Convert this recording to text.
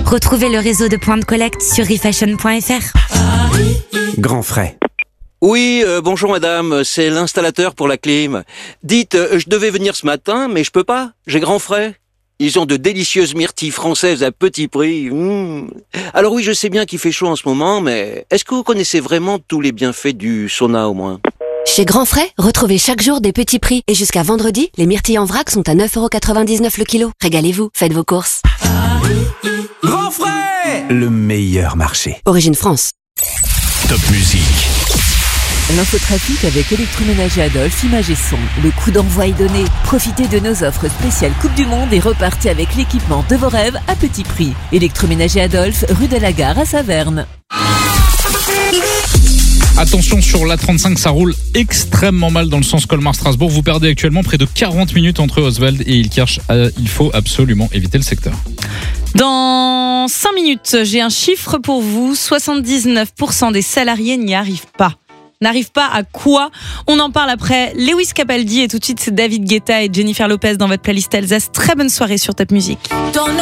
Retrouvez le réseau de points de collecte sur refashion.fr. Grand frais. Oui, bonjour madame, c'est l'installateur pour la clim. Dites, je devais venir ce matin, mais je peux pas, j'ai grand frais. Ils ont de délicieuses myrtilles françaises à petit prix. Alors oui, je sais bien qu'il fait chaud en ce moment, mais est-ce que vous connaissez vraiment tous les bienfaits du sauna au moins ? Chez Grand Frais, retrouvez chaque jour des petits prix. Et jusqu'à vendredi, les myrtilles en vrac sont à 9,99€ le kilo. Régalez-vous, faites vos courses. Grand frais, le meilleur marché. Origine France. Top Musique. L'infotrafic avec Électroménager Adolphe, Images et Son. Le coup d'envoi est donné. Profitez de nos offres spéciales Coupe du Monde et repartez avec l'équipement de vos rêves à petit prix. Électroménager Adolphe, rue de la Gare à Saverne. Attention sur l'A35, ça roule extrêmement mal dans le sens Colmar-Strasbourg. Vous perdez actuellement près de 40 minutes entre Oswald et Ilkirch. Il faut absolument éviter le secteur. Dans 5 minutes, j'ai un chiffre pour vous. 79% des salariés n'y arrivent pas. N'arrive pas à quoi ? On en parle après Lewis Capaldi et tout de suite c'est David Guetta et Jennifer Lopez dans votre playlist Alsace. Très bonne soirée sur Top Musique.